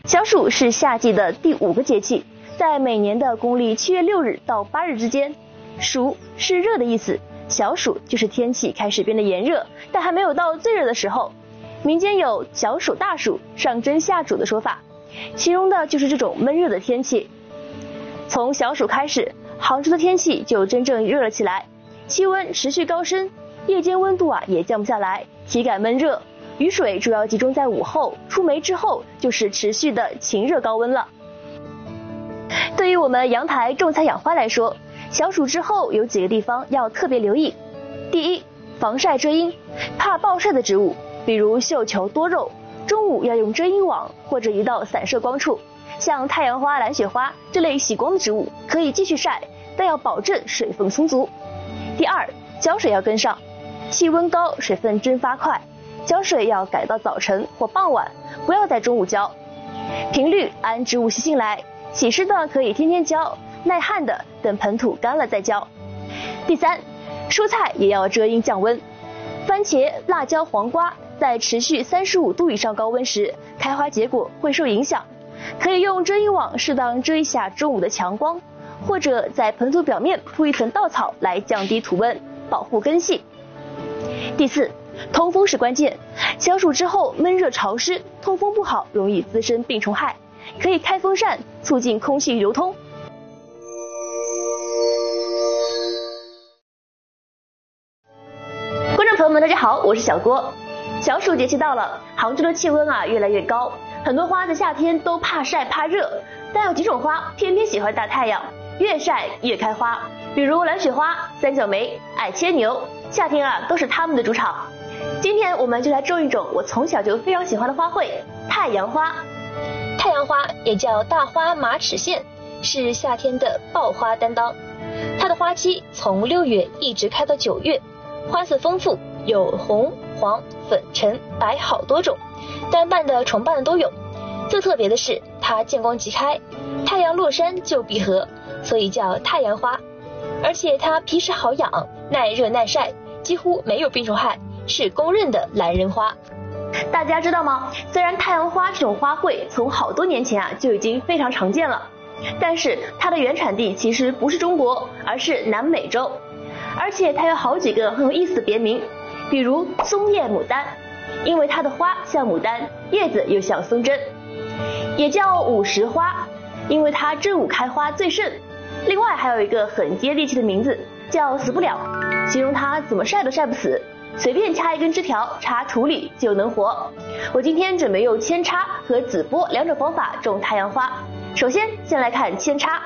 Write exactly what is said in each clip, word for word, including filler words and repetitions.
小暑是夏季的第五个节气，在每年的公历七月六日到八日之间。暑是热的意思，小暑就是天气开始变得炎热，但还没有到最热的时候。民间有小暑大暑、上蒸下煮的说法，形容的就是这种闷热的天气。从小暑开始，杭州的天气就真正热了起来，气温持续高升，夜间温度啊也降不下来，体感闷热。雨水主要集中在午后，出梅之后就是持续的晴热高温了。对于我们阳台种菜养花来说，小暑之后有几个地方要特别留意。第一，防晒遮阴，怕暴晒的植物，比如绣球、多肉，中午要用遮阴网或者移到散射光处。像太阳花、蓝雪花这类喜光的植物可以继续晒，但要保证水分充足。第二，浇水要跟上，气温高，水分蒸发快，浇水要改到早晨或傍晚，不要在中午浇。频率按植物习性来，喜湿的可以天天浇，耐旱的等盆土干了再浇。第三，蔬菜也要遮阴降温，番茄、辣椒、黄瓜在持续三十五度以上高温时，开花结果会受影响，可以用遮阴网适当遮一下中午的强光，或者在盆土表面铺一层稻草来降低土温，保护根系。第四，通风是关键，小暑之后闷热潮湿，通风不好容易滋生病虫害，可以开风扇促进空气流通。观众朋友们大家好，我是小郭。小暑节气到了，杭州的气温啊越来越高，很多花在夏天都怕晒怕热，但有几种花偏偏喜欢大太阳，越晒越开花，比如蓝雪花、三角梅、矮牵牛，夏天啊都是它们的主场。今天我们就来种一种我从小就非常喜欢的花卉——太阳花。 太阳花也叫大花马齿苋，是夏天的爆花担当。它的花期从六月一直开到九月，花色丰富，有红、黄、粉、橙、白好多种，单瓣的、重瓣的都有。最特别的是它见光即开，太阳落山就闭合，所以叫太阳花。而且它皮实好养，耐热耐晒，几乎没有病虫害，是公认的懒人花。 大家知道吗？虽然太阳花这种花卉从好多年前啊就已经非常常见了，但是它的原产地其实不是中国，而是南美洲。而且它有好几个很有意思的别名，比如松叶牡丹，因为它的花像牡丹，叶子又像松针；也叫午时花，因为它正午开花最盛。另外还有一个很接地气的名字，叫死不了，形容它怎么晒都晒不死，随便掐一根枝条插土里就能活。我今天准备用扦插和紫播两种方法种太阳花。首先先来看扦插。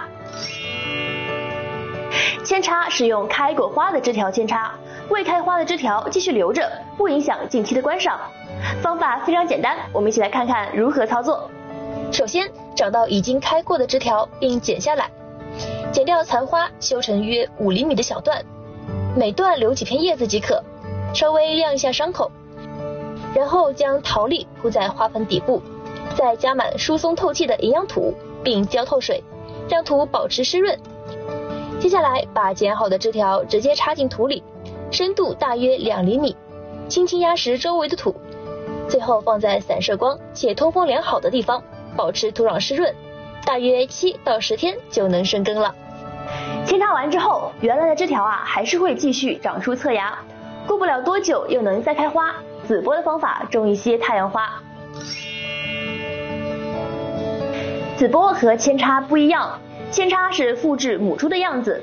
扦插是用开过花的枝条扦插，未开花的枝条继续留着，不影响近期的观赏。方法非常简单，我们一起来看看如何操作。 首先找到已经开过的枝条并剪下来，剪掉残花，修成约五厘米的小段，每段留几片叶子即可，稍微晾一下伤口。然后将桃粒铺在花盆底部，再加满疏松透气的营养土，并浇透水，让土保持湿润。接下来把剪好的枝条直接插进土里，深度大约两厘米，轻轻压实周围的土，最后放在散射光且通风良好的地方，保持土壤湿润，大约七到十天就能生根了。 扦插完之后，原来的枝条啊还是会继续长出侧芽，过不了多久又能再开花。紫播的方法种一些太阳花。紫播和扦插不一样，扦插是复制母株的样子，